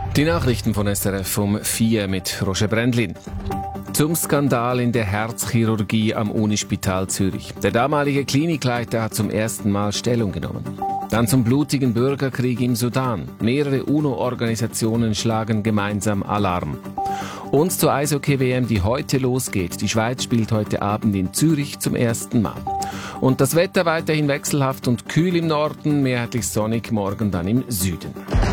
Die Nachrichten von SRF um 4 mit Roger Brändlin. Zum Skandal in der Herzchirurgie am Unispital Zürich. Der damalige Klinikleiter hat zum ersten Mal Stellung genommen. Dann zum blutigen Bürgerkrieg im Sudan. Mehrere UNO-Organisationen schlagen gemeinsam Alarm. Und zur Eishockey-WM, die heute losgeht. Die Schweiz spielt heute Abend in Zürich zum ersten Mal. Und das Wetter weiterhin wechselhaft und kühl im Norden, mehrheitlich sonnig, morgen dann im Süden.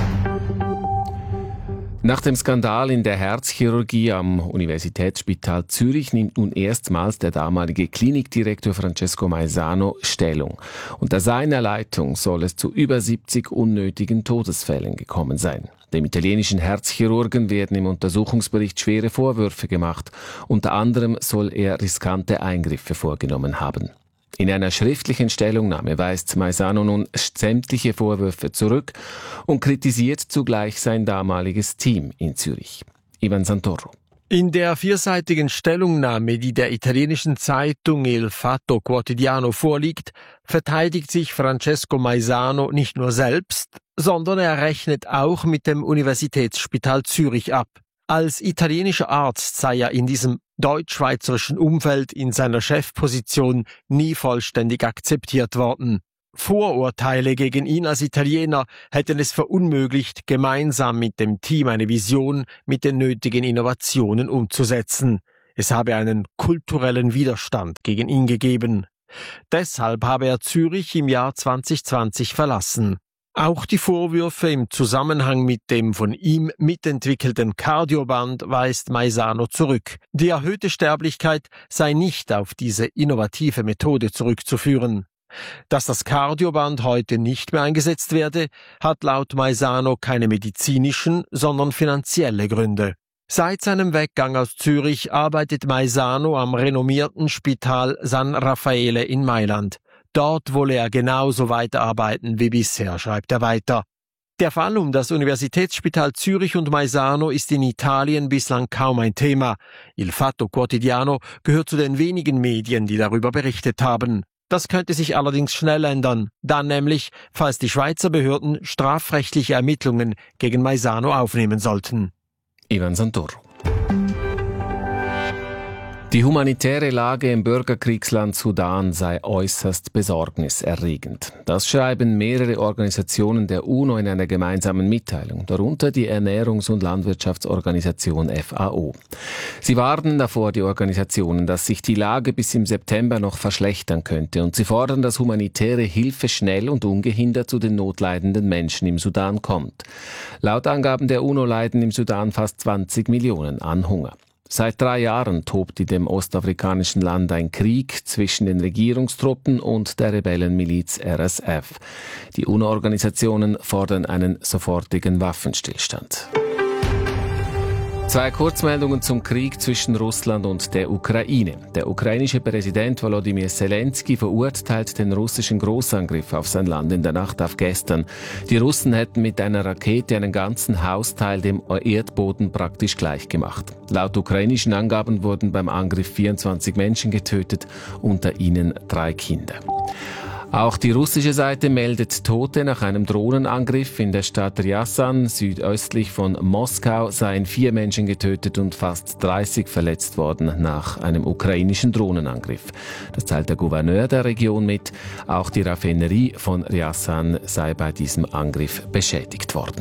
Nach dem Skandal in der Herzchirurgie am Universitätsspital Zürich nimmt nun erstmals der damalige Klinikdirektor Francesco Maisano Stellung. Unter seiner Leitung soll es zu über 70 unnötigen Todesfällen gekommen sein. Dem italienischen Herzchirurgen werden im Untersuchungsbericht schwere Vorwürfe gemacht. Unter anderem soll er riskante Eingriffe vorgenommen haben. In einer schriftlichen Stellungnahme weist Maisano nun sämtliche Vorwürfe zurück und kritisiert zugleich sein damaliges Team in Zürich. Ivan Santoro. In der vierseitigen Stellungnahme, die der italienischen Zeitung Il Fatto Quotidiano vorliegt, verteidigt sich Francesco Maisano nicht nur selbst, sondern er rechnet auch mit dem Universitätsspital Zürich ab. Als italienischer Arzt sei er in diesem deutsch-schweizerischen Umfeld in seiner Chefposition nie vollständig akzeptiert worden. Vorurteile gegen ihn als Italiener hätten es verunmöglicht, gemeinsam mit dem Team eine Vision mit den nötigen Innovationen umzusetzen. Es habe einen kulturellen Widerstand gegen ihn gegeben. Deshalb habe er Zürich im Jahr 2020 verlassen. Auch die Vorwürfe im Zusammenhang mit dem von ihm mitentwickelten Cardioband weist Maisano zurück. Die erhöhte Sterblichkeit sei nicht auf diese innovative Methode zurückzuführen. Dass das Cardioband heute nicht mehr eingesetzt werde, hat laut Maisano keine medizinischen, sondern finanzielle Gründe. Seit seinem Weggang aus Zürich arbeitet Maisano am renommierten Spital San Raffaele in Mailand. Dort wolle er genauso weiterarbeiten wie bisher, schreibt er weiter. Der Fall um das Universitätsspital Zürich und Maisano ist in Italien bislang kaum ein Thema. Il Fatto Quotidiano gehört zu den wenigen Medien, die darüber berichtet haben. Das könnte sich allerdings schnell ändern, dann nämlich, falls die Schweizer Behörden strafrechtliche Ermittlungen gegen Maisano aufnehmen sollten. Ivan Santoro. Die humanitäre Lage im Bürgerkriegsland Sudan sei äußerst besorgniserregend. Das schreiben mehrere Organisationen der UNO in einer gemeinsamen Mitteilung, darunter die Ernährungs- und Landwirtschaftsorganisation FAO. Sie warnen davor, die Organisationen, dass sich die Lage bis im September noch verschlechtern könnte, und sie fordern, dass humanitäre Hilfe schnell und ungehindert zu den notleidenden Menschen im Sudan kommt. Laut Angaben der UNO leiden im Sudan fast 20 Millionen an Hunger. Seit 3 Jahren tobt in dem ostafrikanischen Land ein Krieg zwischen den Regierungstruppen und der Rebellenmiliz RSF. Die UNO-Organisationen fordern einen sofortigen Waffenstillstand. 2 Kurzmeldungen zum Krieg zwischen Russland und der Ukraine. Der ukrainische Präsident Volodymyr Zelensky verurteilt den russischen Großangriff auf sein Land in der Nacht auf gestern. Die Russen hätten mit einer Rakete einen ganzen Hausteil dem Erdboden praktisch gleichgemacht. Laut ukrainischen Angaben wurden beim Angriff 24 Menschen getötet, unter ihnen 3 Kinder. Auch die russische Seite meldet Tote nach einem Drohnenangriff in der Stadt Rjasan, südöstlich von Moskau, seien 4 Menschen getötet und fast 30 verletzt worden nach einem ukrainischen Drohnenangriff. Das teilt der Gouverneur der Region mit. Auch die Raffinerie von Rjasan sei bei diesem Angriff beschädigt worden.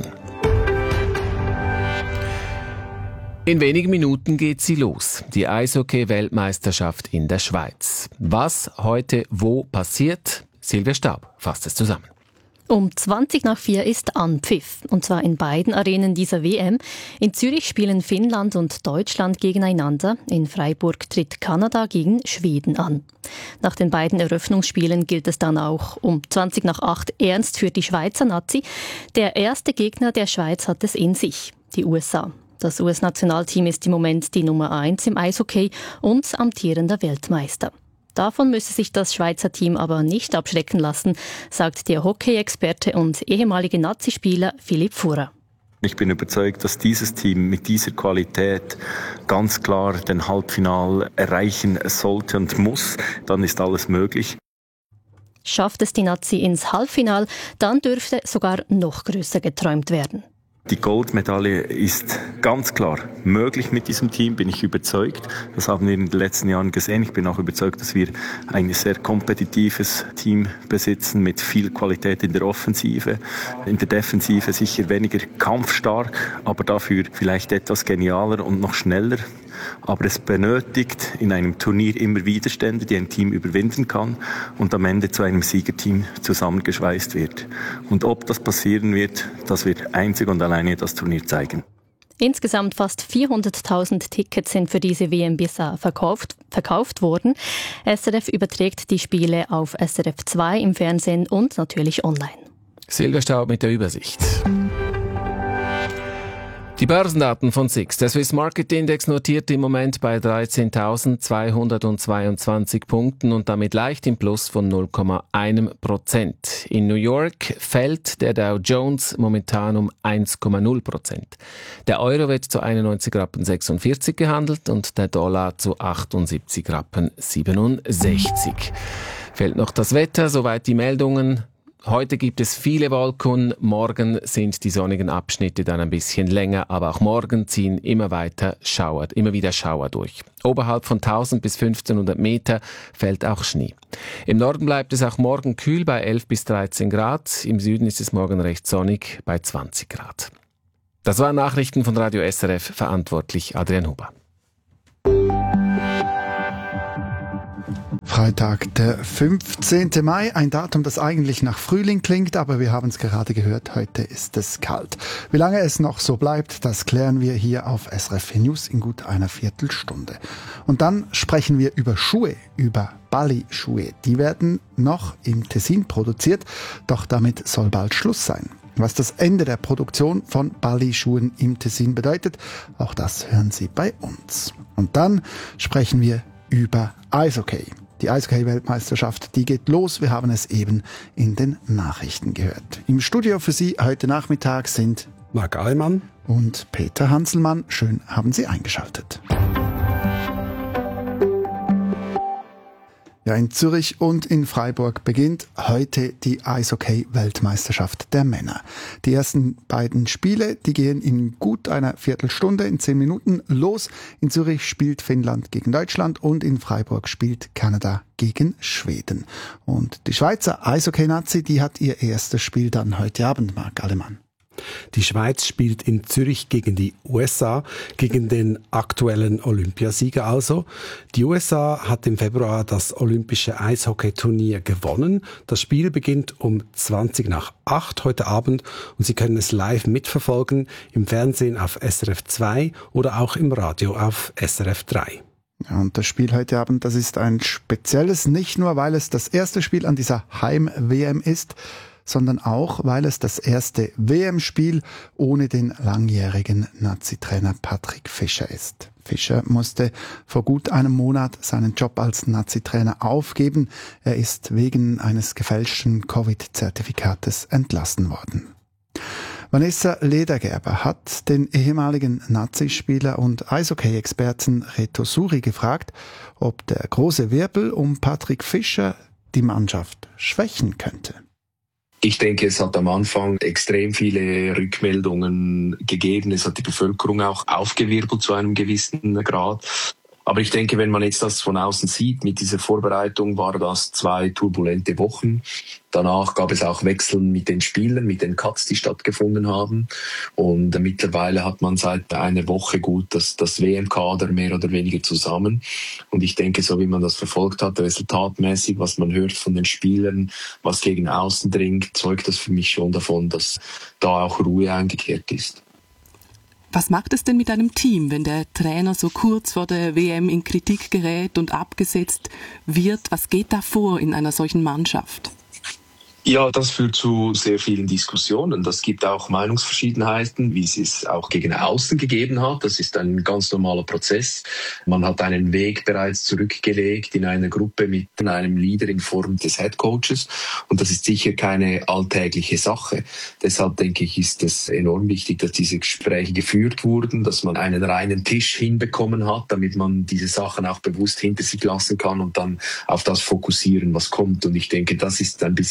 In wenigen Minuten geht sie los. Die Eishockey-Weltmeisterschaft in der Schweiz. Was heute wo passiert? Silvia Staub fasst es zusammen. Um 4:20 ist Anpfiff, und zwar in beiden Arenen dieser WM. In Zürich spielen Finnland und Deutschland gegeneinander. In Freiburg tritt Kanada gegen Schweden an. Nach den beiden Eröffnungsspielen gilt es dann auch um 7:20 ernst für die Schweizer Nazi. Der erste Gegner der Schweiz hat es in sich, die USA. Das US-Nationalteam ist im Moment die Nummer 1 im Eishockey und amtierender Weltmeister. Davon müsse sich das Schweizer Team aber nicht abschrecken lassen, sagt der Hockey-Experte und ehemalige Nazispieler Philipp Furrer. Ich bin überzeugt, dass dieses Team mit dieser Qualität ganz klar den Halbfinal erreichen sollte und muss. Dann ist alles möglich. Schafft es die Nazi ins Halbfinal, dann dürfte sogar noch größer geträumt werden. Die Goldmedaille ist ganz klar möglich mit diesem Team, bin ich überzeugt. Das haben wir in den letzten Jahren gesehen. Ich bin auch überzeugt, dass wir ein sehr kompetitives Team besitzen mit viel Qualität in der Offensive. In der Defensive sicher weniger kampfstark, aber dafür vielleicht etwas genialer und noch schneller. Aber es benötigt in einem Turnier immer Widerstände, die ein Team überwinden kann und am Ende zu einem Siegerteam zusammengeschweißt wird. Und ob das passieren wird, das wird einzig und alleine das Turnier zeigen. Insgesamt fast 400.000 Tickets sind für diese WM bisher verkauft worden. SRF überträgt die Spiele auf SRF 2 im Fernsehen und natürlich online. Silvia Staub mit der Übersicht. Die Börsendaten von SIX. Der Swiss Market Index notiert im Moment bei 13.222 Punkten und damit leicht im Plus von 0,1%. In New York fällt der Dow Jones momentan um 1,0%. Der Euro wird zu 91,46 Rappen gehandelt und der Dollar zu 78,67 Rappen. Fehlt noch das Wetter, soweit die Meldungen. Heute gibt es viele Wolken, morgen sind die sonnigen Abschnitte dann ein bisschen länger, aber auch morgen ziehen immer wieder Schauer durch. Oberhalb von 1000 bis 1500 Meter fällt auch Schnee. Im Norden bleibt es auch morgen kühl bei 11 bis 13 Grad, im Süden ist es morgen recht sonnig bei 20 Grad. Das waren Nachrichten von Radio SRF, verantwortlich Adrian Huber. Freitag, der 15. Mai, ein Datum, das eigentlich nach Frühling klingt, aber wir haben es gerade gehört, heute ist es kalt. Wie lange es noch so bleibt, das klären wir hier auf SRF 4 News in gut einer Viertelstunde. Und dann sprechen wir über Schuhe, über Bally-Schuhe. Die werden noch im Tessin produziert, doch damit soll bald Schluss sein. Was das Ende der Produktion von Bally-Schuhen im Tessin bedeutet, auch das hören Sie bei uns. Und dann sprechen wir über Eishockey. Die Eishockey-Weltmeisterschaft, die geht los. Wir haben es eben in den Nachrichten gehört. Im Studio für Sie heute Nachmittag sind Marc Alemann und Peter Hanselmann. Schön haben Sie eingeschaltet. Ja, in Zürich und in Freiburg beginnt heute die Eishockey-Weltmeisterschaft der Männer. Die ersten beiden Spiele, die gehen in gut einer Viertelstunde, in 10 Minuten los. In Zürich spielt Finnland gegen Deutschland und in Freiburg spielt Kanada gegen Schweden. Und die Schweizer Eishockey-Nazi, die hat ihr erstes Spiel dann heute Abend, Marc Alemann. Die Schweiz spielt in Zürich gegen die USA, gegen den aktuellen Olympiasieger also. Die USA hat im Februar das olympische Eishockeyturnier gewonnen. Das Spiel beginnt um 7:20 heute Abend und Sie können es live mitverfolgen im Fernsehen auf SRF 2 oder auch im Radio auf SRF 3. Ja, und das Spiel heute Abend, das ist ein spezielles, nicht nur weil es das erste Spiel an dieser Heim-WM ist, sondern auch, weil es das erste WM-Spiel ohne den langjährigen Nazi-Trainer Patrick Fischer ist. Fischer musste vor gut einem Monat seinen Job als Nazi-Trainer aufgeben. Er ist wegen eines gefälschten Covid-Zertifikates entlassen worden. Vanessa Ledergerber hat den ehemaligen Nazispieler und Eishockey-Experten Reto Suri gefragt, ob der große Wirbel um Patrick Fischer die Mannschaft schwächen könnte. Ich denke, es hat am Anfang extrem viele Rückmeldungen gegeben. Es hat die Bevölkerung auch aufgewirbelt zu einem gewissen Grad. Aber ich denke, wenn man jetzt das von außen sieht, mit dieser Vorbereitung war das 2 turbulente Wochen. Danach gab es auch Wechsel mit den Spielern, mit den Cuts, die stattgefunden haben. Und mittlerweile hat man seit einer Woche gut das WM-Kader mehr oder weniger zusammen. Und ich denke, so wie man das verfolgt hat, resultatmäßig, was man hört von den Spielern, was gegen außen dringt, zeugt das für mich schon davon, dass da auch Ruhe eingekehrt ist. Was macht es denn mit einem Team, wenn der Trainer so kurz vor der WM in Kritik gerät und abgesetzt wird? Was geht da vor in einer solchen Mannschaft? Ja, das führt zu sehr vielen Diskussionen. Das gibt auch Meinungsverschiedenheiten, wie es es auch gegen außen gegeben hat. Das ist ein ganz normaler Prozess. Man hat einen Weg bereits zurückgelegt in einer Gruppe mit einem Leader in Form des Headcoaches. Und das ist sicher keine alltägliche Sache. Deshalb denke ich, ist es enorm wichtig, dass diese Gespräche geführt wurden, dass man einen reinen Tisch hinbekommen hat, damit man diese Sachen auch bewusst hinter sich lassen kann und dann auf das fokussieren, was kommt. Und ich denke, das ist ein bisschen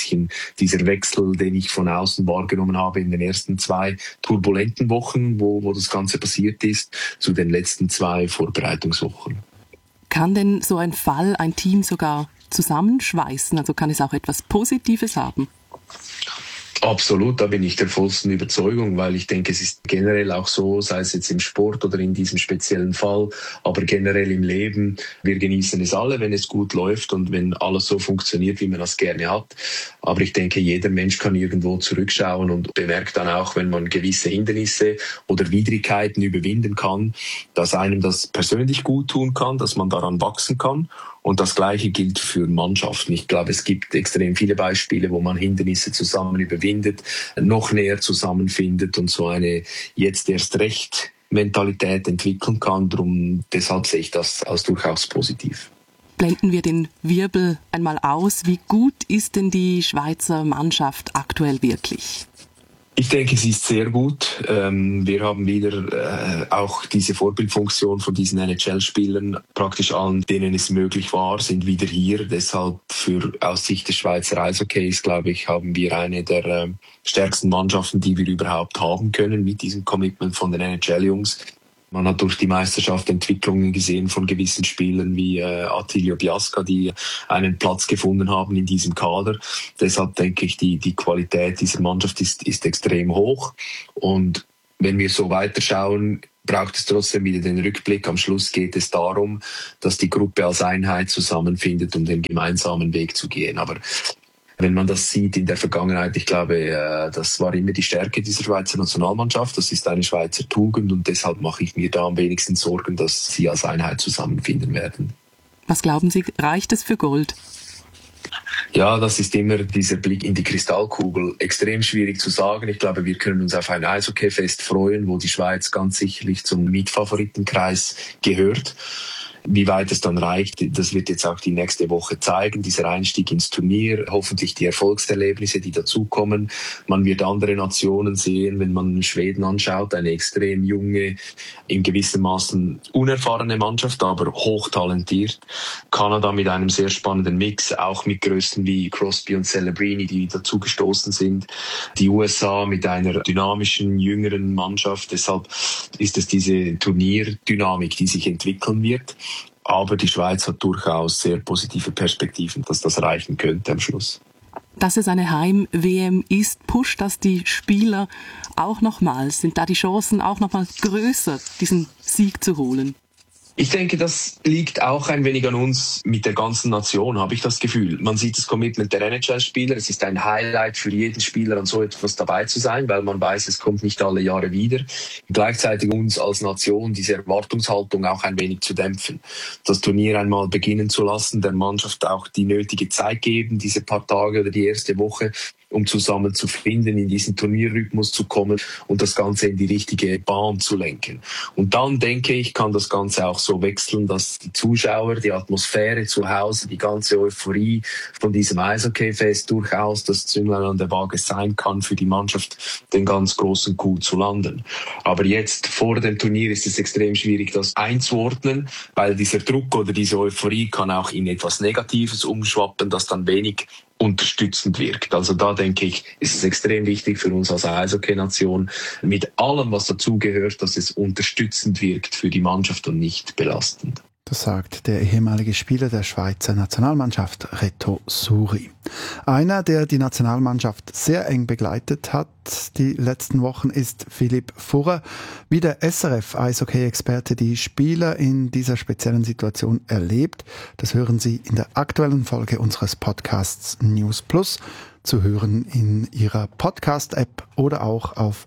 dieser Wechsel, den ich von außen wahrgenommen habe in den ersten 2 turbulenten Wochen, wo das Ganze passiert ist, zu den letzten 2 Vorbereitungswochen. Kann denn so ein Fall ein Team sogar zusammenschweißen? Also kann es auch etwas Positives haben? Absolut, da bin ich der vollsten Überzeugung, weil ich denke, es ist generell auch so, sei es jetzt im Sport oder in diesem speziellen Fall, aber generell im Leben. Wir genießen es alle, wenn es gut läuft und wenn alles so funktioniert, wie man das gerne hat. Aber ich denke, jeder Mensch kann irgendwo zurückschauen und bemerkt dann auch, wenn man gewisse Hindernisse oder Widrigkeiten überwinden kann, dass einem das persönlich gut tun kann, dass man daran wachsen kann. Und das Gleiche gilt für Mannschaften. Ich glaube, es gibt extrem viele Beispiele, wo man Hindernisse zusammen überwindet, noch näher zusammenfindet und so eine jetzt erst recht Mentalität entwickeln kann. Deshalb sehe ich das als durchaus positiv. Blenden wir den Wirbel einmal aus. Wie gut ist denn die Schweizer Mannschaft aktuell wirklich? Ich denke, sie ist sehr gut. Wir haben wieder auch diese Vorbildfunktion von diesen NHL-Spielern. Praktisch allen, denen es möglich war, sind wieder hier. Deshalb aus Sicht des Schweizer Eishockeys, glaube ich, haben wir eine der stärksten Mannschaften, die wir überhaupt haben können mit diesem Commitment von den NHL-Jungs. Man hat durch die Meisterschaft Entwicklungen gesehen von gewissen Spielern wie Attilio Biasca, die einen Platz gefunden haben in diesem Kader. Deshalb denke ich, die Qualität dieser Mannschaft ist extrem hoch. Und wenn wir so weiterschauen, braucht es trotzdem wieder den Rückblick. Am Schluss geht es darum, dass die Gruppe als Einheit zusammenfindet, um den gemeinsamen Weg zu gehen. Aber wenn man das sieht in der Vergangenheit, ich glaube, das war immer die Stärke dieser Schweizer Nationalmannschaft. Das ist eine Schweizer Tugend und deshalb mache ich mir da am wenigsten Sorgen, dass sie als Einheit zusammenfinden werden. Was glauben Sie, reicht es für Gold? Ja, das ist immer dieser Blick in die Kristallkugel. Extrem schwierig zu sagen. Ich glaube, wir können uns auf ein Eishockeyfest freuen, wo die Schweiz ganz sicherlich zum Mitfavoritenkreis gehört. Wie weit es dann reicht, das wird jetzt auch die nächste Woche zeigen. Dieser Einstieg ins Turnier, hoffentlich die Erfolgserlebnisse, die dazukommen. Man wird andere Nationen sehen, wenn man Schweden anschaut, eine extrem junge, in gewissem Maßen unerfahrene Mannschaft, aber hochtalentiert. Kanada mit einem sehr spannenden Mix, auch mit Größen wie Crosby und Celebrini, die dazugestoßen sind. Die USA mit einer dynamischen, jüngeren Mannschaft. Deshalb ist es diese Turnierdynamik, die sich entwickeln wird. Aber die Schweiz hat durchaus sehr positive Perspektiven, dass das reichen könnte am Schluss. Dass es eine Heim-WM ist, pusht das die Spieler auch nochmals? Sind da die Chancen auch nochmal größer, diesen Sieg zu holen? Ich denke, das liegt auch ein wenig an uns mit der ganzen Nation, habe ich das Gefühl. Man sieht das Commitment der NHL-Spieler. Es ist ein Highlight für jeden Spieler, an so etwas dabei zu sein, weil man weiß, es kommt nicht alle Jahre wieder. Gleichzeitig uns als Nation diese Erwartungshaltung auch ein wenig zu dämpfen. Das Turnier einmal beginnen zu lassen, der Mannschaft auch die nötige Zeit geben, diese paar Tage oder die erste Woche, um zusammen zu finden, in diesen Turnierrhythmus zu kommen und das Ganze in die richtige Bahn zu lenken. Und dann, denke ich, kann das Ganze auch so wechseln, dass die Zuschauer, die Atmosphäre zu Hause, die ganze Euphorie von diesem Eishockeyfest durchaus das Zünglein an der Waage sein kann, für die Mannschaft den ganz großen Coup zu landen. Aber jetzt vor dem Turnier ist es extrem schwierig, das einzuordnen, weil dieser Druck oder diese Euphorie kann auch in etwas Negatives umschwappen, das dann wenig unterstützend wirkt. Also da denke ich, ist es extrem wichtig für uns als Eishockey-Nation, mit allem, was dazugehört, dass es unterstützend wirkt für die Mannschaft und nicht belastend. Das sagt der ehemalige Spieler der Schweizer Nationalmannschaft, Reto Suri. Einer, der die Nationalmannschaft sehr eng begleitet hat die letzten Wochen, ist Philipp Furrer. Wie der SRF-Eishockey-Experte die Spieler in dieser speziellen Situation erlebt, das hören Sie in der aktuellen Folge unseres Podcasts News Plus, zu hören in Ihrer Podcast-App oder auch auf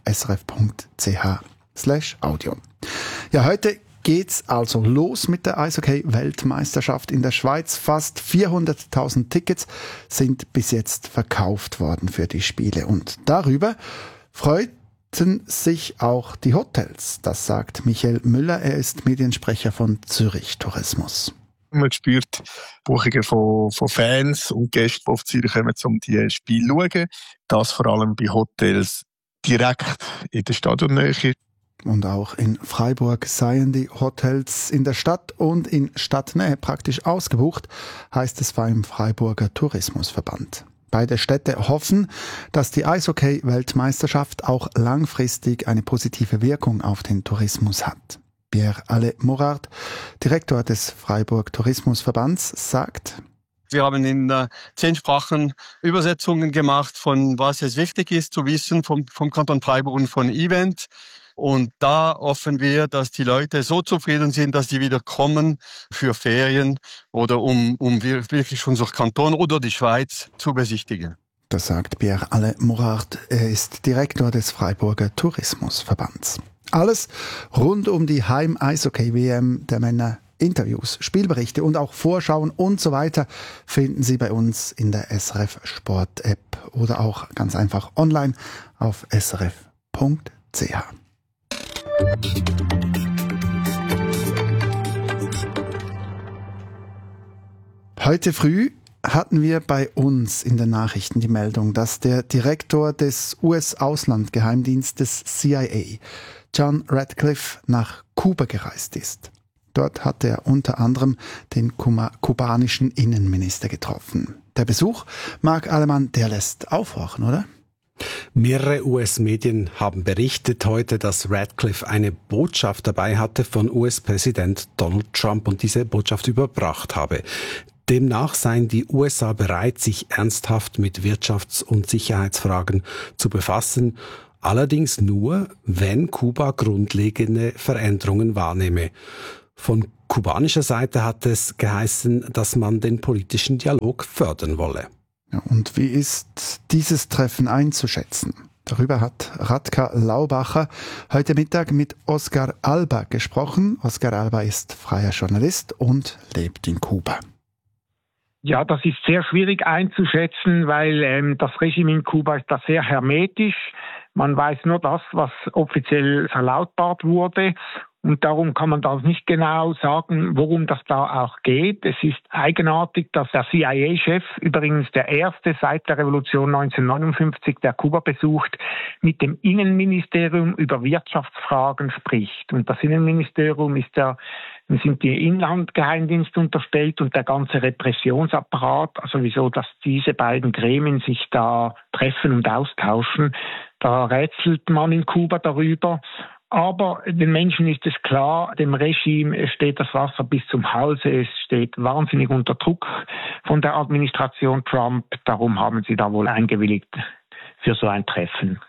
srf.ch/audio. Ja, heute geht's also los mit der Eishockey-Weltmeisterschaft in der Schweiz. Fast 400.000 Tickets sind bis jetzt verkauft worden für die Spiele. Und darüber freuten sich auch die Hotels. Das sagt Michael Müller. Er ist Mediensprecher von Zürich Tourismus. Man spürt Buchungen von Fans und Gästen, die auf Zürich kommen, um die Spiele zu schauen. Das vor allem bei Hotels direkt in der Stadionnähe. Und auch in Freiburg seien die Hotels in der Stadt und in Stadtnähe praktisch ausgebucht, heißt es beim Freiburger Tourismusverband. Beide Städte hoffen, dass die Eishockey-Weltmeisterschaft auch langfristig eine positive Wirkung auf den Tourismus hat. Pierre-Alain Morard, Direktor des Freiburg Tourismusverbands, sagt: Wir haben in 10 Sprachen Übersetzungen gemacht, von was es wichtig ist zu wissen vom Kanton Freiburg und von Event. Und da hoffen wir, dass die Leute so zufrieden sind, dass sie wieder kommen für Ferien oder um wirklich unser Kanton oder die Schweiz zu besichtigen. Das sagt Pierre-Alain Morard. Er ist Direktor des Freiburger Tourismusverbands. Alles rund um die Heim-Eishockey-WM der Männer. Interviews, Spielberichte und auch Vorschauen und so weiter finden Sie bei uns in der SRF Sport App oder auch ganz einfach online auf srf.ch. Heute früh hatten wir bei uns in den Nachrichten die Meldung, dass der Direktor des US-Auslandgeheimdienstes CIA, John Ratcliffe, nach Kuba gereist ist. Dort hat er unter anderem den kubanischen Innenminister getroffen. Der Besuch, Marc Alemann, der lässt aufhorchen, oder? Mehrere US-Medien haben berichtet heute, dass Ratcliffe eine Botschaft dabei hatte von US-Präsident Donald Trump und diese Botschaft überbracht habe. Demnach seien die USA bereit, sich ernsthaft mit Wirtschafts- und Sicherheitsfragen zu befassen, allerdings nur, wenn Kuba grundlegende Veränderungen wahrnehme. Von kubanischer Seite hat es geheißen, dass man den politischen Dialog fördern wolle. Ja, und wie ist dieses Treffen einzuschätzen? Darüber hat Radka Laubacher heute Mittag mit Oscar Alba gesprochen. Oscar Alba ist freier Journalist und lebt in Kuba. Ja, das ist sehr schwierig einzuschätzen, weil das Regime in Kuba ist da sehr hermetisch. Man weiß nur das, was offiziell verlautbart wurde. Und darum kann man da nicht genau sagen, worum das da auch geht. Es ist eigenartig, dass der CIA-Chef, übrigens der erste seit der Revolution 1959, der Kuba besucht, mit dem Innenministerium über Wirtschaftsfragen spricht. Und das Innenministerium sind die Inlandgeheimdienste unterstellt und der ganze Repressionsapparat. Also wieso, dass diese beiden Gremien sich da treffen und austauschen. Da rätselt man in Kuba darüber. Aber den Menschen ist es klar, dem Regime steht das Wasser bis zum Halse, es steht wahnsinnig unter Druck von der Administration Trump. Darum haben sie da wohl eingewilligt für so ein Treffen.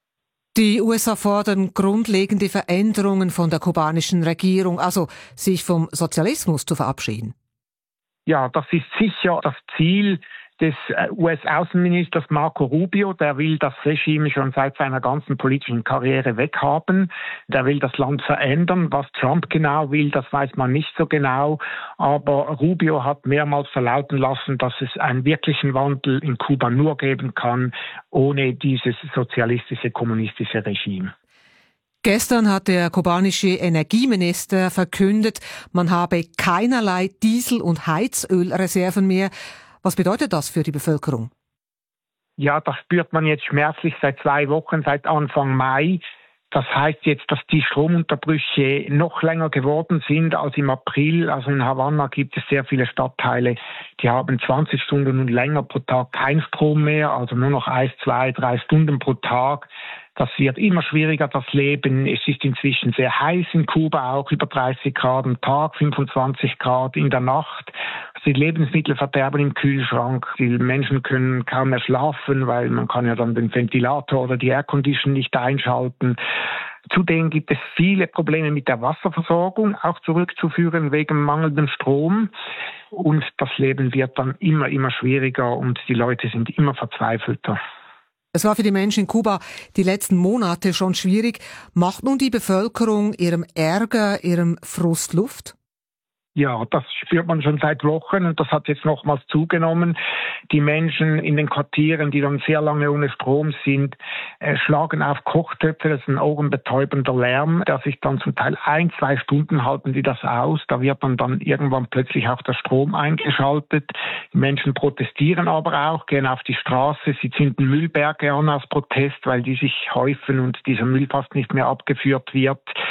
Die USA fordern grundlegende Veränderungen von der kubanischen Regierung, also sich vom Sozialismus zu verabschieden. Ja, das ist sicher das Ziel des US-Außenministers Marco Rubio. Der will das Regime schon seit seiner ganzen politischen Karriere weghaben. Der will das Land verändern. Was Trump genau will, das weiß man nicht so genau. Aber Rubio hat mehrmals verlauten lassen, dass es einen wirklichen Wandel in Kuba nur geben kann, ohne dieses sozialistische, kommunistische Regime. Gestern hat der kubanische Energieminister verkündet, man habe keinerlei Diesel- und Heizölreserven mehr. Was bedeutet das für die Bevölkerung? Ja, das spürt man jetzt schmerzlich seit 2 Wochen, seit Anfang Mai. Das heißt jetzt, dass die Stromunterbrüche noch länger geworden sind als im April. Also in Havanna gibt es sehr viele Stadtteile, die haben 20 Stunden und länger pro Tag kein Strom mehr, also nur noch 1, 2, 3 Stunden pro Tag. Das wird immer schwieriger, das Leben. Es ist inzwischen sehr heiß in Kuba, auch über 30 Grad am Tag, 25 Grad in der Nacht. Die Lebensmittel verderben im Kühlschrank. Die Menschen können kaum mehr schlafen, weil man kann ja dann den Ventilator oder die Aircondition nicht einschalten. Zudem gibt es viele Probleme mit der Wasserversorgung, auch zurückzuführen wegen mangelndem Strom. Und das Leben wird dann immer schwieriger und die Leute sind immer verzweifelter. Es war für die Menschen in Kuba die letzten Monate schon schwierig. Macht nun die Bevölkerung ihrem Ärger, ihrem Frust Luft? Ja, das spürt man schon seit Wochen und das hat jetzt nochmals zugenommen. Die Menschen in den Quartieren, die dann sehr lange ohne Strom sind, schlagen auf Kochtöpfe. Das ist ein ohrenbetäubender Lärm, der sich dann zum Teil 1, 2 Stunden halten die das aus. Da wird dann irgendwann plötzlich auch der Strom eingeschaltet. Die Menschen protestieren aber auch, gehen auf die Straße. Sie zünden Müllberge an aus Protest, weil die sich häufen und dieser Müll fast nicht mehr abgeführt wird.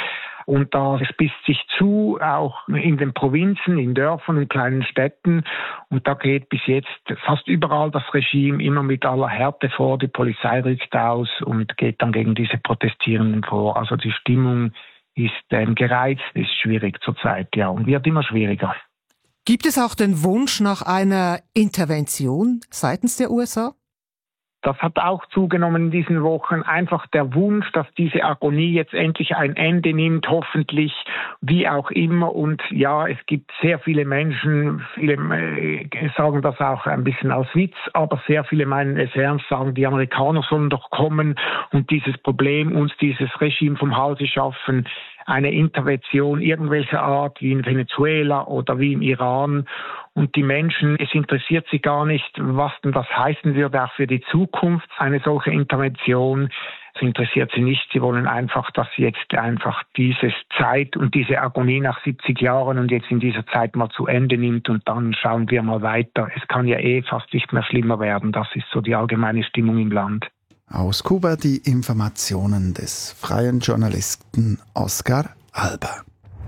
und da spitzt sich zu, auch in den Provinzen, in Dörfern und kleinen Städten. Und da geht bis jetzt fast überall das Regime immer mit aller Härte vor. Die Polizei rückt aus und geht dann gegen diese Protestierenden vor. Also die Stimmung ist gereizt, ist schwierig zurzeit, ja, und wird immer schwieriger. Gibt es auch den Wunsch nach einer Intervention seitens der USA? Das hat auch zugenommen in diesen Wochen. Einfach der Wunsch, dass diese Agonie jetzt endlich ein Ende nimmt, hoffentlich, wie auch immer. Und ja, es gibt sehr viele Menschen, viele sagen das auch ein bisschen als Witz, aber sehr viele meinen es ernst, sagen, die Amerikaner sollen doch kommen und dieses Problem, uns dieses Regime vom Halse schaffen, eine Intervention irgendwelcher Art, wie in Venezuela oder wie im Iran. Und die Menschen, es interessiert sie gar nicht, was denn das heißen würde, auch für die Zukunft, eine solche Intervention. Es interessiert sie nicht. Sie wollen einfach, dass jetzt einfach diese Zeit und diese Agonie nach 70 Jahren und jetzt in dieser Zeit mal zu Ende nimmt und dann schauen wir mal weiter. Es kann ja fast nicht mehr schlimmer werden. Das ist so die allgemeine Stimmung im Land. Aus Kuba die Informationen des freien Journalisten Oscar Alba.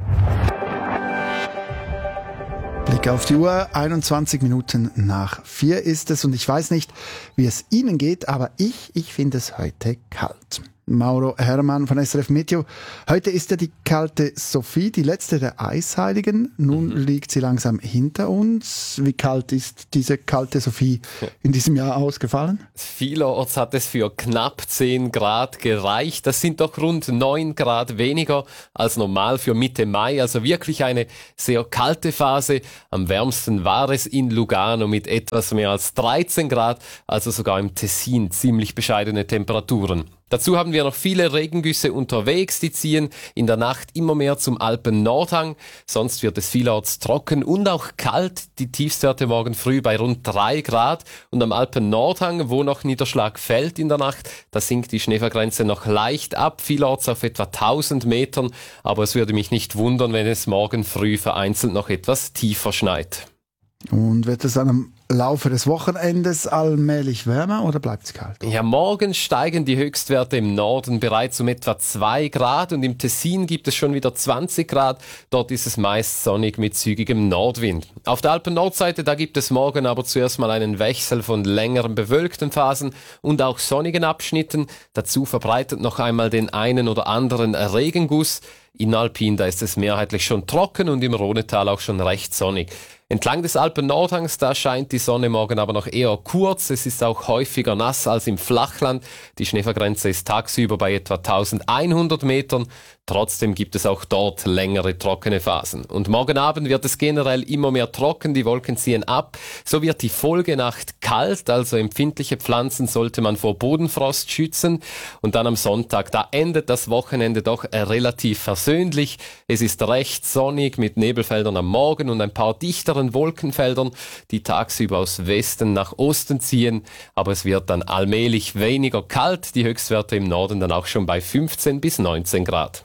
Blick auf die Uhr, 21 Minuten nach 4 ist es und ich weiß nicht, wie es Ihnen geht, aber ich finde es heute kalt. Mauro Hermann von SRF Meteo. Heute ist ja die kalte Sophie, die letzte der Eisheiligen. Nun liegt sie langsam hinter uns. Wie kalt ist diese kalte Sophie in diesem Jahr ausgefallen? Vielerorts hat es für knapp 10 Grad gereicht. Das sind doch rund 9 Grad weniger als normal für Mitte Mai. Also wirklich eine sehr kalte Phase. Am wärmsten war es in Lugano mit etwas mehr als 13 Grad, also sogar im Tessin ziemlich bescheidene Temperaturen. Dazu haben wir noch viele Regengüsse unterwegs, die ziehen in der Nacht immer mehr zum Alpen-Nordhang. Sonst wird es vielerorts trocken und auch kalt. Die Tiefstwerte morgen früh bei rund 3 Grad. Und am Alpen-Nordhang, wo noch Niederschlag fällt in der Nacht, da sinkt die Schneefallgrenze noch leicht ab, vielerorts auf etwa 1000 Metern. Aber es würde mich nicht wundern, wenn es morgen früh vereinzelt noch etwas tiefer schneit. Und wird es dann am Laufe des Wochenendes allmählich wärmer oder bleibt es kalt? Ja, morgen steigen die Höchstwerte im Norden bereits um etwa 2 Grad und im Tessin gibt es schon wieder 20 Grad. Dort ist es meist sonnig mit zügigem Nordwind. Auf der Alpen-Nordseite, da gibt es morgen aber zuerst mal einen Wechsel von längeren bewölkten Phasen und auch sonnigen Abschnitten. Dazu verbreitet noch einmal den einen oder anderen Regenguss. In Alpin, da ist es mehrheitlich schon trocken und im Rhonetal auch schon recht sonnig. Entlang des Alpen-Nordhangs, da scheint die Sonne morgen aber noch eher kurz. Es ist auch häufiger nass als im Flachland. Die Schneefallgrenze ist tagsüber bei etwa 1100 Metern. Trotzdem gibt es auch dort längere trockene Phasen. Und morgen Abend wird es generell immer mehr trocken, die Wolken ziehen ab. So wird die Folgenacht kalt, also empfindliche Pflanzen sollte man vor Bodenfrost schützen. Und dann am Sonntag, da endet das Wochenende doch relativ versöhnlich. Es ist recht sonnig mit Nebelfeldern am Morgen und ein paar dichteren Wolkenfeldern, die tagsüber aus Westen nach Osten ziehen. Aber es wird dann allmählich weniger kalt, die Höchstwerte im Norden dann auch schon bei 15 bis 19 Grad.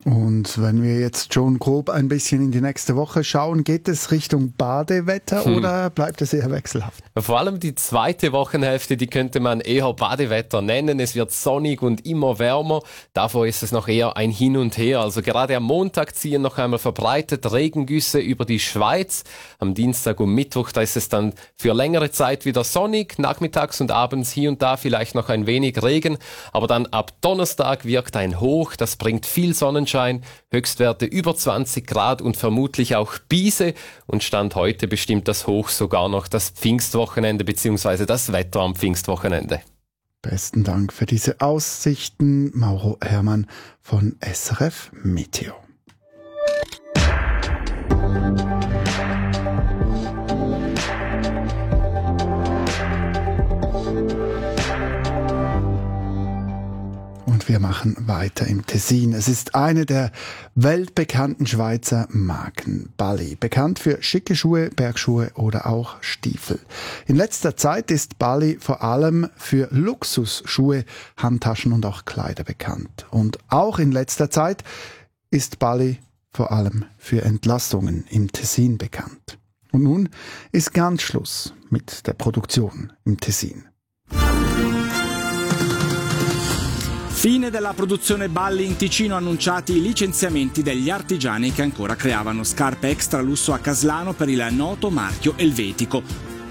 Und wenn wir jetzt schon grob ein bisschen in die nächste Woche schauen, geht es Richtung Badewetter oder bleibt es eher wechselhaft? Vor allem die zweite Wochenhälfte, die könnte man eher Badewetter nennen. Es wird sonnig und immer wärmer. Davor ist es noch eher ein Hin und Her. Also gerade am Montag ziehen noch einmal verbreitet Regengüsse über die Schweiz. Am Dienstag und Mittwoch, da ist es dann für längere Zeit wieder sonnig. Nachmittags und abends hier und da vielleicht noch ein wenig Regen. Aber dann ab Donnerstag wirkt ein Hoch. Das bringt viel Sonnenschein. Höchstwerte über 20 Grad und vermutlich auch Biese. Und Stand heute bestimmt das Hoch sogar noch das Pfingstwochenende bzw. das Wetter am Pfingstwochenende. Besten Dank für diese Aussichten, Mauro Hermann von SRF Meteo. Wir machen weiter im Tessin. Es ist eine der weltbekannten Schweizer Marken, Balli, bekannt für schicke Schuhe, Bergschuhe oder auch Stiefel. In letzter Zeit ist Balli vor allem für Luxusschuhe, Handtaschen und auch Kleider bekannt. Und auch in letzter Zeit ist Balli vor allem für Entlastungen im Tessin bekannt. Und nun ist ganz Schluss mit der Produktion im Tessin. Fine della produzione Balli in Ticino, annunciati i licenziamenti degli artigiani che ancora creavano scarpe extra lusso a Caslano per il noto marchio Elvetico.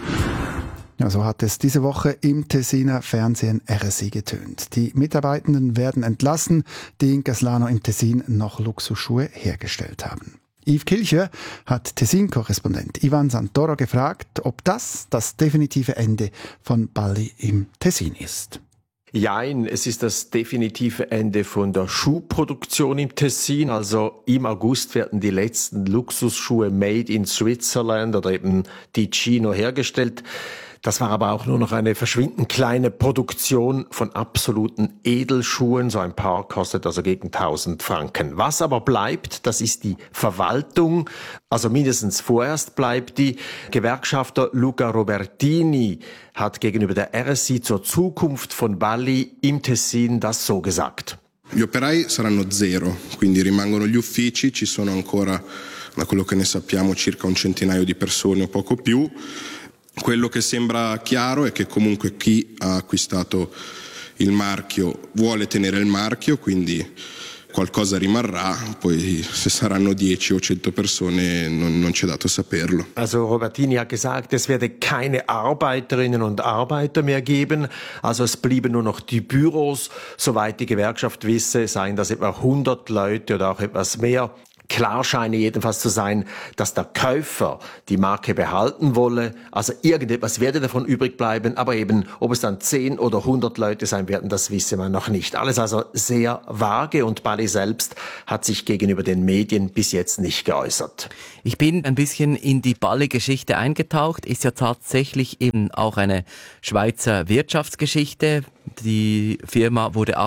Ja, so hat es diese Woche im Tessiner Fernsehen RSI getönt. Die Mitarbeitenden werden entlassen, die in Caslano im Tessin noch Luxusschuhe hergestellt haben. Yves Kilcher hat Tessin-Korrespondent Ivan Santoro gefragt, ob das definitive Ende von Balli im Tessin ist. Jein, es ist das definitive Ende von der Schuhproduktion im Tessin. Also im August werden die letzten Luxusschuhe made in Switzerland oder eben Ticino hergestellt. Das war aber auch nur noch eine verschwindend kleine Produktion von absoluten Edelschuhen. So ein Paar kostet also gegen 1000 Franken. Was aber bleibt, das ist die Verwaltung. Also mindestens vorerst bleibt die. Gewerkschafter Luca Robertini hat gegenüber der RSI zur Zukunft von Balli im Tessin das so gesagt. Gli operai saranno zero, quindi rimangono gli uffici, ci sono ancora, da quello che ne sappiamo, circa un centinaio di persone o poco più. Quello che sembra chiaro è che comunque chi ha acquistato il marchio vuole tenere il marchio, quindi qualcosa rimarrà, poi se saranno 10 o 100 persone non c'è dato saperlo. Also Robertini hat gesagt, es werde keine Arbeiterinnen und Arbeiter mehr geben, also es blieben nur noch die Büros. Soweit die Gewerkschaft wisse, seien das etwa 100 Leute oder auch etwas mehr. Klar scheine jedenfalls zu sein, dass der Käufer die Marke behalten wolle. Also irgendetwas werde davon übrig bleiben, aber eben, ob es dann 10 oder 100 Leute sein werden, das wisse man noch nicht. Alles also sehr vage und Balli selbst hat sich gegenüber den Medien bis jetzt nicht geäußert. Ich bin ein bisschen in die Balli-Geschichte eingetaucht. Ist ja tatsächlich eben auch eine Schweizer Wirtschaftsgeschichte. Die Firma wurde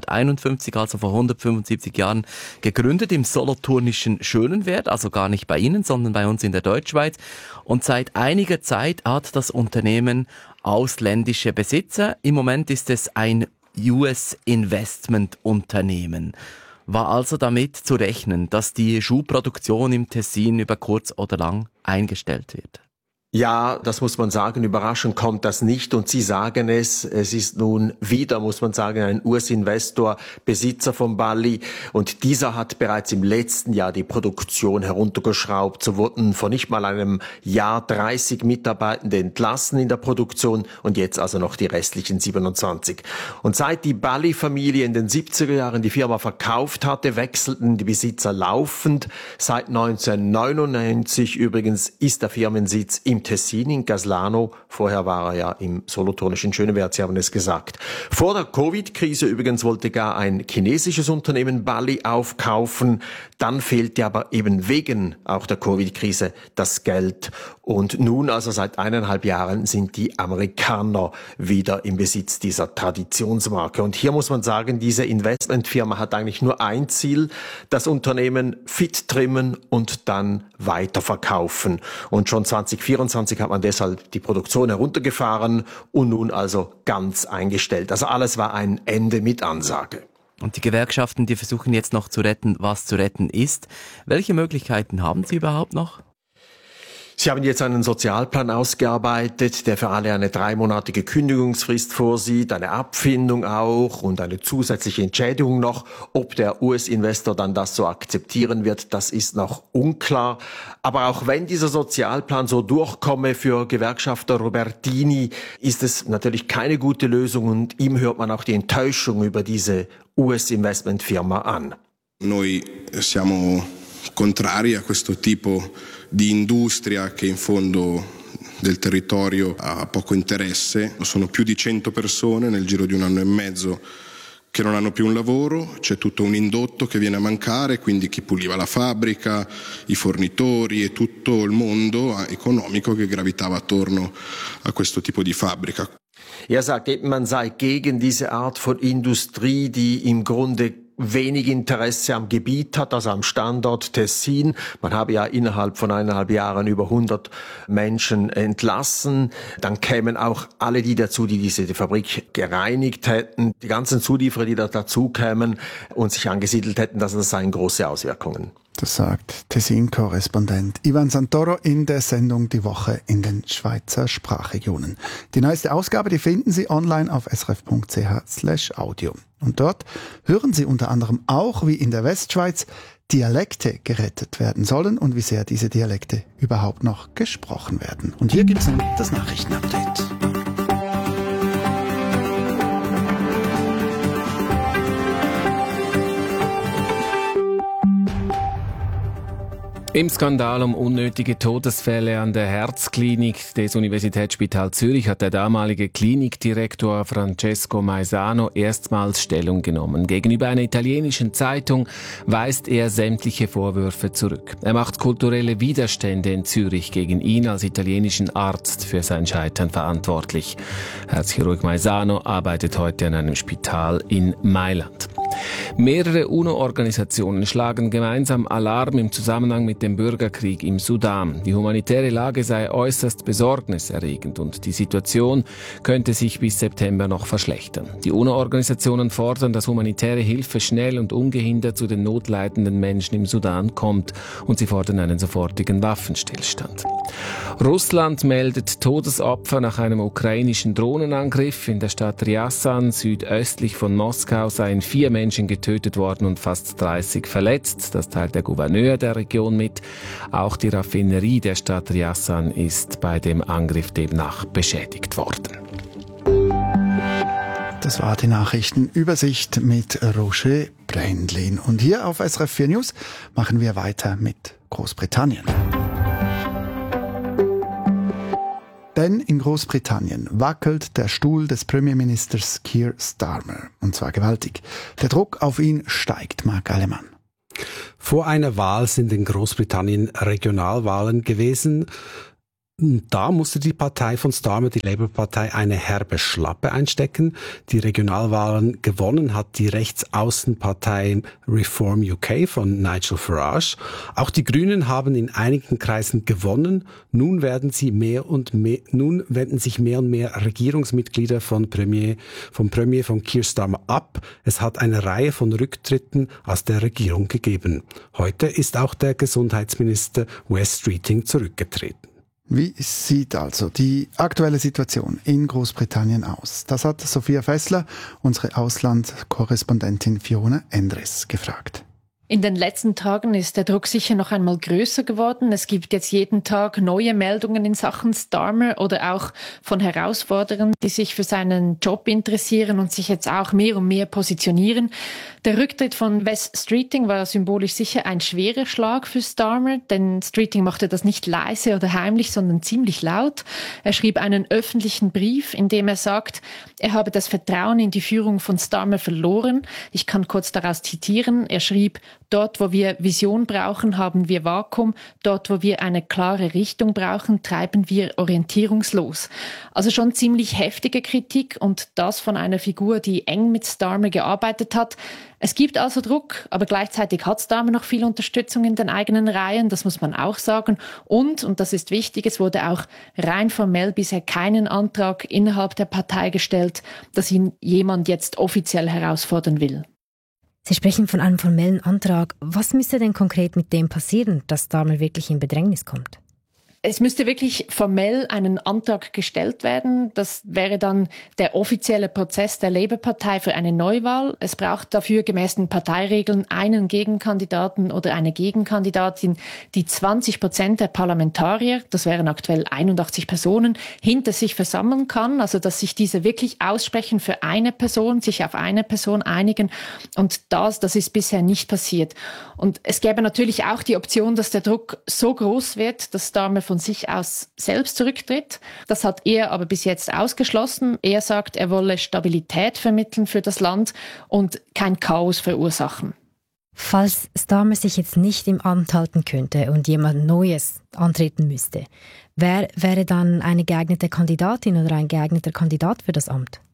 1851, also vor 175 Jahren, gegründet im solothurnischen Schönenwerd, also gar nicht bei Ihnen, sondern bei uns in der Deutschschweiz. Und seit einiger Zeit hat das Unternehmen ausländische Besitzer. Im Moment ist es ein US-Investment-Unternehmen. War also damit zu rechnen, dass die Schuhproduktion im Tessin über kurz oder lang eingestellt wird? Ja, das muss man sagen, überraschend kommt das nicht und Sie sagen es ist nun wieder, muss man sagen, ein US-Investor, Besitzer von Balli und dieser hat bereits im letzten Jahr die Produktion heruntergeschraubt. So wurden vor nicht mal einem Jahr 30 Mitarbeitende entlassen in der Produktion und jetzt also noch die restlichen 27. Und seit die Balli-Familie in den 70er Jahren die Firma verkauft hatte, wechselten die Besitzer laufend. Seit 1999 übrigens ist der Firmensitz im Tessin in Caslano. Vorher war er ja im solothurnischen Schönenwerd, Sie haben es gesagt. Vor der Covid-Krise übrigens wollte gar ein chinesisches Unternehmen Balli aufkaufen. Dann fehlte aber eben wegen auch der Covid-Krise das Geld. Und nun, also seit 1,5 Jahren, sind die Amerikaner wieder im Besitz dieser Traditionsmarke. Und hier muss man sagen, diese Investmentfirma hat eigentlich nur ein Ziel, das Unternehmen fit trimmen und dann weiterverkaufen. Und schon 2024 hat man deshalb die Produktion heruntergefahren und nun also ganz eingestellt. Also alles war ein Ende mit Ansage. Und die Gewerkschaften, die versuchen jetzt noch zu retten, was zu retten ist. Welche Möglichkeiten haben sie überhaupt noch? Sie haben jetzt einen Sozialplan ausgearbeitet, der für alle eine 3-monatige Kündigungsfrist vorsieht, eine Abfindung auch und eine zusätzliche Entschädigung noch. Ob der US-Investor dann das so akzeptieren wird, das ist noch unklar. Aber auch wenn dieser Sozialplan so durchkomme für Gewerkschafter Robertini, ist es natürlich keine gute Lösung und ihm hört man auch die Enttäuschung über diese US-Investmentfirma an. Noi siamo contrari a questo tipo di industria che in fondo del territorio ha poco interesse. Sono più di 100 persone nel giro di 1 anno e mezzo che non hanno più un lavoro, c'è tutto un indotto che viene a mancare, quindi chi puliva la fabbrica, i fornitori e tutto il mondo economico che gravitava attorno a questo tipo di fabbrica. Er sagt eben, man sei gegen diese Art von Industrie, die im Grunde wenig Interesse am Gebiet hat, also am Standort Tessin. Man habe ja innerhalb von 1,5 Jahren über 100 Menschen entlassen. Dann kämen auch alle die dazu, die diese Fabrik gereinigt hätten. Die ganzen Zulieferer, die da dazu kämen und sich angesiedelt hätten, das seien große Auswirkungen. Das sagt Tessin-Korrespondent Ivan Santoro in der Sendung Die Woche in den Schweizer Sprachregionen. Die neueste Ausgabe, die finden Sie online auf srf.ch/audio. Und dort hören Sie unter anderem auch, wie in der Westschweiz Dialekte gerettet werden sollen und wie sehr diese Dialekte überhaupt noch gesprochen werden. Und hier gibt's nun das Nachrichtenupdate. Im Skandal um unnötige Todesfälle an der Herzklinik des Universitätsspitals Zürich hat der damalige Klinikdirektor Francesco Maisano erstmals Stellung genommen. Gegenüber einer italienischen Zeitung weist er sämtliche Vorwürfe zurück. Er macht kulturelle Widerstände in Zürich gegen ihn als italienischen Arzt für sein Scheitern verantwortlich. Herzchirurg Maisano arbeitet heute an einem Spital in Mailand. Mehrere UNO-Organisationen schlagen gemeinsam Alarm im Zusammenhang mit dem Bürgerkrieg im Sudan. Die humanitäre Lage sei äußerst besorgniserregend und die Situation könnte sich bis September noch verschlechtern. Die UNO-Organisationen fordern, dass humanitäre Hilfe schnell und ungehindert zu den notleidenden Menschen im Sudan kommt und sie fordern einen sofortigen Waffenstillstand. Russland meldet Todesopfer nach einem ukrainischen Drohnenangriff. In der Stadt Ryazan, südöstlich von Moskau, seien 4 Menschen getötet worden und fast 30 verletzt. Das teilt der Gouverneur der Region mit. Auch die Raffinerie der Stadt Ryazan ist bei dem Angriff demnach beschädigt worden. Das war die Nachrichtenübersicht mit Roger Brändlin. Und hier auf SRF 4 News machen wir weiter mit Großbritannien. Denn in Großbritannien wackelt der Stuhl des Premierministers Keir Starmer. Und zwar gewaltig. Der Druck auf ihn steigt, Marc Alemann. Vor einer Wahl sind in Großbritannien Regionalwahlen gewesen. Da musste die Partei von Starmer, die Labour-Partei, eine herbe Schlappe einstecken. Die Regionalwahlen gewonnen hat die Rechtsaußenpartei Reform UK von Nigel Farage. Auch die Grünen haben in einigen Kreisen gewonnen. Nun wenden sich mehr und mehr Regierungsmitglieder vom Premier von Keir Starmer ab. Es hat eine Reihe von Rücktritten aus der Regierung gegeben. Heute ist auch der Gesundheitsminister Wes Streeting zurückgetreten. Wie sieht also die aktuelle Situation in Großbritannien aus? Das hat Sophia Fessler, unsere Auslandskorrespondentin Fiona Endres, gefragt. In den letzten Tagen ist der Druck sicher noch einmal größer geworden. Es gibt jetzt jeden Tag neue Meldungen in Sachen Starmer oder auch von Herausforderern, die sich für seinen Job interessieren und sich jetzt auch mehr und mehr positionieren. Der Rücktritt von Wes Streeting war symbolisch sicher ein schwerer Schlag für Starmer, denn Streeting machte das nicht leise oder heimlich, sondern ziemlich laut. Er schrieb einen öffentlichen Brief, in dem er sagt, er habe das Vertrauen in die Führung von Starmer verloren. Ich kann kurz daraus zitieren. Er schrieb, dort, wo wir Vision brauchen, haben wir Vakuum. Dort, wo wir eine klare Richtung brauchen, treiben wir orientierungslos. Also schon ziemlich heftige Kritik und das von einer Figur, die eng mit Starmer gearbeitet hat. Es gibt also Druck, aber gleichzeitig hat Starmer noch viel Unterstützung in den eigenen Reihen, das muss man auch sagen. Und das ist wichtig, es wurde auch rein formell bisher keinen Antrag innerhalb der Partei gestellt, dass ihn jemand jetzt offiziell herausfordern will. Sie sprechen von einem formellen Antrag. Was müsste denn konkret mit dem passieren, dass Starmer wirklich in Bedrängnis kommt? Es müsste wirklich formell einen Antrag gestellt werden. Das wäre dann der offizielle Prozess der Labour-Partei für eine Neuwahl. Es braucht dafür gemäß den Parteiregeln einen Gegenkandidaten oder eine Gegenkandidatin, die 20% der Parlamentarier, das wären aktuell 81 Personen, hinter sich versammeln kann. Also dass sich diese wirklich aussprechen für eine Person, sich auf eine Person einigen. Und das ist bisher nicht passiert. Und es gäbe natürlich auch die Option, dass der Druck so groß wird, dass Starmer von sich aus selbst zurücktritt. Das hat er aber bis jetzt ausgeschlossen. Er sagt, er wolle Stabilität vermitteln für das Land und kein Chaos verursachen. Falls Starmer sich jetzt nicht im Amt halten könnte und jemand Neues antreten müsste, wer wäre dann eine geeignete Kandidatin oder ein geeigneter Kandidat für das Amt?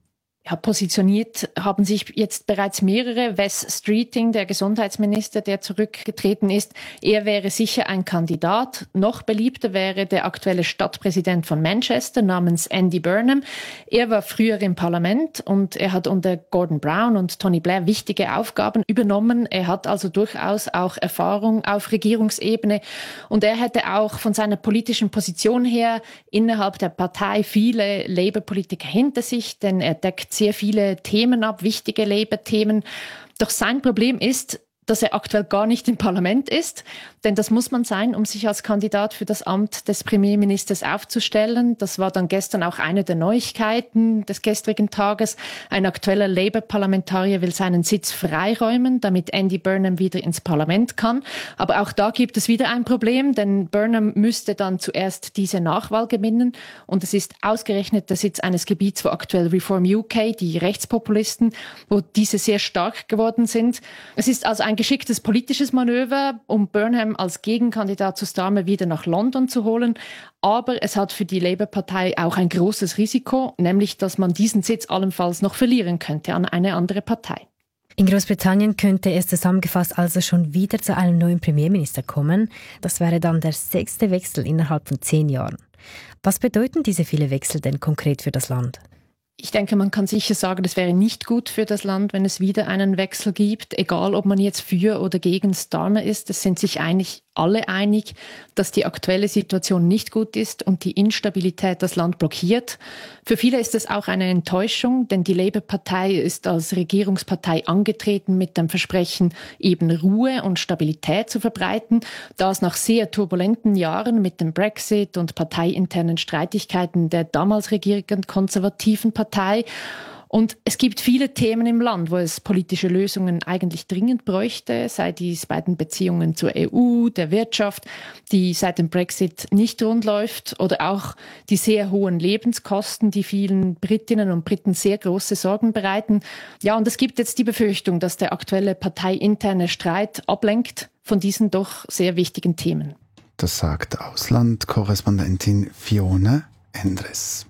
positioniert haben sich jetzt bereits mehrere. Wes Streeting, der Gesundheitsminister, der zurückgetreten ist, er wäre sicher ein Kandidat. Noch beliebter wäre der aktuelle Stadtpräsident von Manchester namens Andy Burnham. Er war früher im Parlament und er hat unter Gordon Brown und Tony Blair wichtige Aufgaben übernommen. Er hat also durchaus auch Erfahrung auf Regierungsebene und er hätte auch von seiner politischen Position her innerhalb der Partei viele Labour-Politiker hinter sich, denn er deckt sehr viele Themen ab, wichtige Labour-Themen. Doch sein Problem ist, dass er aktuell gar nicht im Parlament ist. Denn das muss man sein, um sich als Kandidat für das Amt des Premierministers aufzustellen. Das war dann gestern auch eine der Neuigkeiten des gestrigen Tages. Ein aktueller Labour-Parlamentarier will seinen Sitz freiräumen, damit Andy Burnham wieder ins Parlament kann. Aber auch da gibt es wieder ein Problem, denn Burnham müsste dann zuerst diese Nachwahl gewinnen. Und es ist ausgerechnet der Sitz eines Gebiets, wo aktuell Reform UK, die Rechtspopulisten, wo diese sehr stark geworden sind. Es ist also ein geschicktes politisches Manöver, um Burnham als Gegenkandidat zu Starmer wieder nach London zu holen. Aber es hat für die Labour-Partei auch ein großes Risiko, nämlich dass man diesen Sitz allenfalls noch verlieren könnte an eine andere Partei. In Großbritannien könnte es zusammengefasst also schon wieder zu einem neuen Premierminister kommen. Das wäre dann der 6. Wechsel innerhalb von 10 Jahren. Was bedeuten diese vielen Wechsel denn konkret für das Land? Ich denke, man kann sicher sagen, es wäre nicht gut für das Land, wenn es wieder einen Wechsel gibt, egal ob man jetzt für oder gegen Starmer ist. Es sind sich eigentlich alle einig, dass die aktuelle Situation nicht gut ist und die Instabilität das Land blockiert. Für viele ist es auch eine Enttäuschung, denn die Labour-Partei ist als Regierungspartei angetreten mit dem Versprechen, eben Ruhe und Stabilität zu verbreiten. Das nach sehr turbulenten Jahren mit dem Brexit und parteiinternen Streitigkeiten der damals regierenden konservativen Partei. Und es gibt viele Themen im Land, wo es politische Lösungen eigentlich dringend bräuchte, sei dies bei den Beziehungen zur EU, der Wirtschaft, die seit dem Brexit nicht rund läuft, oder auch die sehr hohen Lebenskosten, die vielen Britinnen und Briten sehr große Sorgen bereiten. Ja, und es gibt jetzt die Befürchtung, dass der aktuelle parteiinterne Streit ablenkt von diesen doch sehr wichtigen Themen. Das sagt Auslandkorrespondentin Fiona Endres.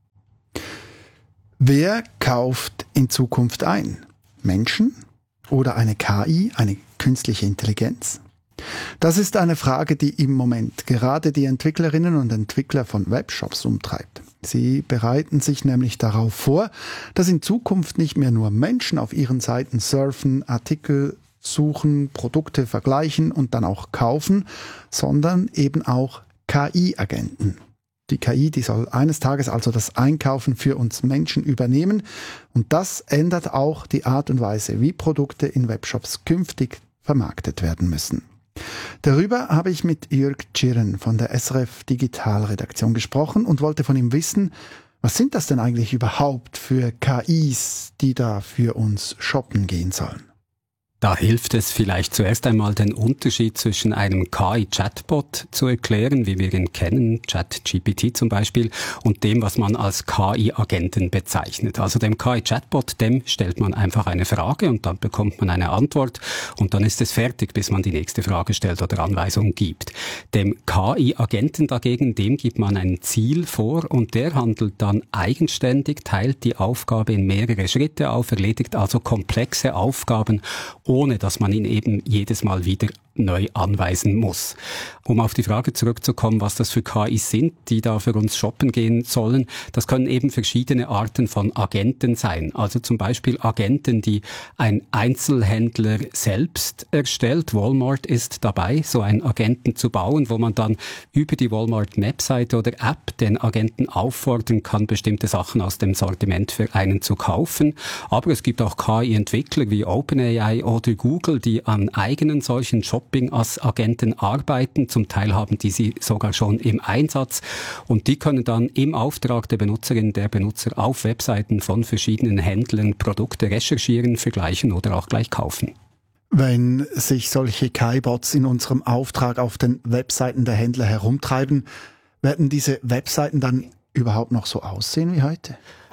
Wer kauft in Zukunft ein? Menschen oder eine KI, eine künstliche Intelligenz? Das ist eine Frage, die im Moment gerade die Entwicklerinnen und Entwickler von Webshops umtreibt. Sie bereiten sich nämlich darauf vor, dass in Zukunft nicht mehr nur Menschen auf ihren Seiten surfen, Artikel suchen, Produkte vergleichen und dann auch kaufen, sondern eben auch KI-Agenten. Die KI, die soll eines Tages also das Einkaufen für uns Menschen übernehmen. Und das ändert auch die Art und Weise, wie Produkte in Webshops künftig vermarktet werden müssen. Darüber habe ich mit Jörg Tschirren von der SRF Digitalredaktion gesprochen und wollte von ihm wissen, was sind das denn eigentlich überhaupt für KIs, die da für uns shoppen gehen sollen? Da hilft es vielleicht zuerst einmal, den Unterschied zwischen einem KI-Chatbot zu erklären, wie wir ihn kennen, ChatGPT zum Beispiel, und dem, was man als KI-Agenten bezeichnet. Also dem KI-Chatbot, dem stellt man einfach eine Frage und dann bekommt man eine Antwort und dann ist es fertig, bis man die nächste Frage stellt oder Anweisungen gibt. Dem KI-Agenten dagegen, dem gibt man ein Ziel vor und der handelt dann eigenständig, teilt die Aufgabe in mehrere Schritte auf, erledigt also komplexe Aufgaben, ohne dass man ihn eben jedes Mal wieder neu anweisen muss. Um auf die Frage zurückzukommen, was das für KIs sind, die da für uns shoppen gehen sollen, das können eben verschiedene Arten von Agenten sein. Also zum Beispiel Agenten, die ein Einzelhändler selbst erstellt. Walmart ist dabei, so einen Agenten zu bauen, wo man dann über die Walmart-Webseite oder App den Agenten auffordern kann, bestimmte Sachen aus dem Sortiment für einen zu kaufen. Aber es gibt auch KI-Entwickler wie OpenAI oder Google, die an eigenen solchen Shopping-Agenten arbeiten. Zum Teil haben die sie sogar schon im Einsatz. Und die können dann im Auftrag der Benutzerin, der Benutzer auf Webseiten von verschiedenen Händlern Produkte recherchieren, vergleichen oder auch gleich kaufen. Wenn sich solche KI-Bots in unserem Auftrag auf den Webseiten der Händler herumtreiben, werden diese Webseiten dann überhaupt noch so aussehen wie heute?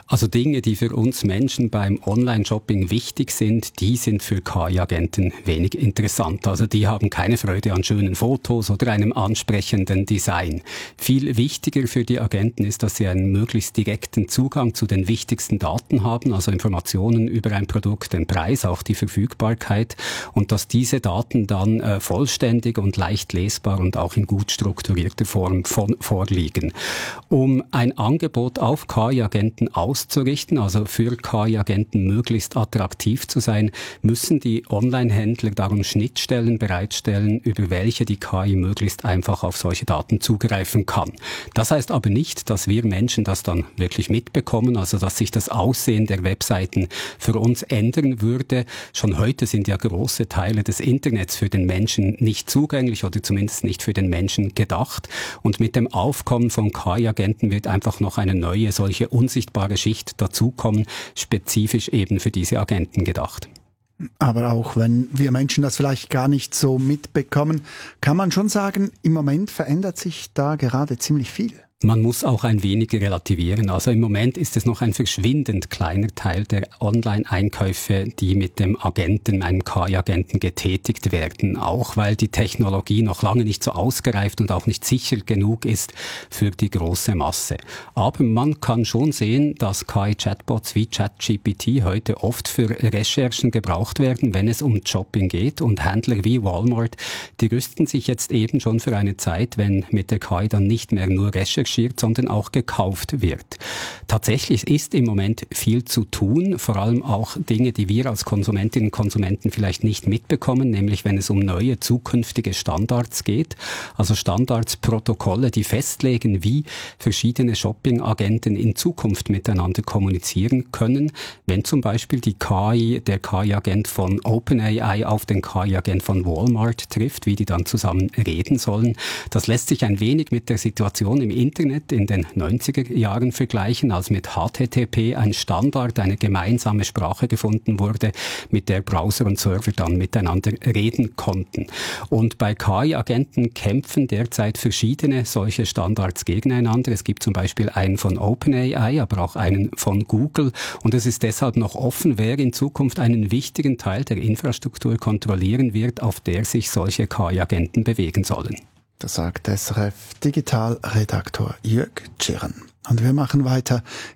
Also Dinge, die für uns Menschen beim Online-Shopping wichtig sind, die sind für KI-Agenten wenig interessant. Also die haben keine Freude an schönen Fotos oder einem ansprechenden Design. Viel wichtiger für die Agenten ist, dass sie einen möglichst direkten Zugang zu den wichtigsten Daten haben, also Informationen über ein Produkt, den Preis, auch die Verfügbarkeit, und dass diese Daten dann vollständig und leicht lesbar und auch in gut strukturierter Form vorliegen. Um ein Angebot auf KI-Agenten auszurichten, also für KI-Agenten möglichst attraktiv zu sein, müssen die Online-Händler darum Schnittstellen bereitstellen, über welche die KI möglichst einfach auf solche Daten zugreifen kann. Das heißt aber nicht, dass wir Menschen das dann wirklich mitbekommen, also dass sich das Aussehen der Webseiten für uns ändern würde. Schon heute sind ja große Teile des Internets für den Menschen nicht zugänglich oder zumindest nicht für den Menschen gedacht. Und mit dem Aufkommen von KI-Agenten wird einfach noch eine neue, solche unsichtbare Schicht dazukommen, spezifisch eben für diese Agenten gedacht. Aber auch wenn wir Menschen das vielleicht gar nicht so mitbekommen, kann man schon sagen, im Moment verändert sich da gerade ziemlich viel. Man muss auch ein wenig relativieren. Also im Moment ist es noch ein verschwindend kleiner Teil der Online-Einkäufe, die mit dem Agenten, einem KI-Agenten getätigt werden. Auch weil die Technologie noch lange nicht so ausgereift und auch nicht sicher genug ist für die große Masse. Aber man kann schon sehen, dass KI-Chatbots wie ChatGPT heute oft für Recherchen gebraucht werden, wenn es um Shopping geht. Und Händler wie Walmart, die rüsten sich jetzt eben schon für eine Zeit, wenn mit der KI dann nicht mehr nur recherchiert, sondern auch gekauft wird. Tatsächlich ist im Moment viel zu tun, vor allem auch Dinge, die wir als Konsumentinnen und Konsumenten vielleicht nicht mitbekommen, nämlich wenn es um neue zukünftige Standards geht, also Standards, Protokolle, die festlegen, wie verschiedene Shopping-Agenten in Zukunft miteinander kommunizieren können, wenn zum Beispiel der KI-Agent von OpenAI auf den KI-Agent von Walmart trifft, wie die dann zusammen reden sollen. Das lässt sich ein wenig mit der Situation im Internet in den 90er Jahren vergleichen, als mit HTTP ein Standard, eine gemeinsame Sprache gefunden wurde, mit der Browser und Server dann miteinander reden konnten. Und bei KI-Agenten kämpfen derzeit verschiedene solche Standards gegeneinander. Es gibt zum Beispiel einen von OpenAI, aber auch einen von Google. Und es ist deshalb noch offen, wer in Zukunft einen wichtigen Teil der Infrastruktur kontrollieren wird, auf der sich solche KI-Agenten bewegen sollen. Das sagt SRF Digital-Redaktor Jörg Tschirren. Und wir machen weiter